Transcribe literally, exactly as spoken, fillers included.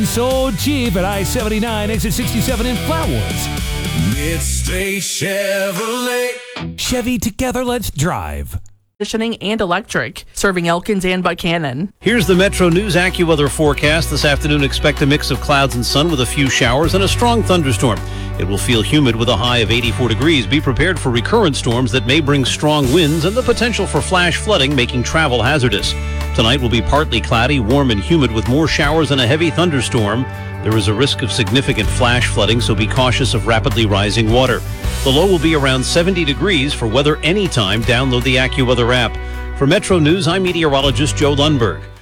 So cheap at I seventy-nine, exit sixty-seven in Flatwoods. Midstay Chevrolet. Chevy, together, let's drive. Conditioning and electric, serving Elkins and Buchanan. Here's the Metro News AccuWeather forecast. This afternoon, expect a mix of clouds and sun with a few showers and a strong thunderstorm. It will feel humid with a high of eighty-four degrees. Be prepared for recurrent storms that may bring strong winds and the potential for flash flooding, making travel hazardous. Tonight will be partly cloudy, warm and humid with more showers and a heavy thunderstorm. There is a risk of significant flash flooding, so be cautious of rapidly rising water. The low will be around seventy degrees. For weather anytime, download the AccuWeather app. For Metro News, I'm meteorologist Joe Lundberg.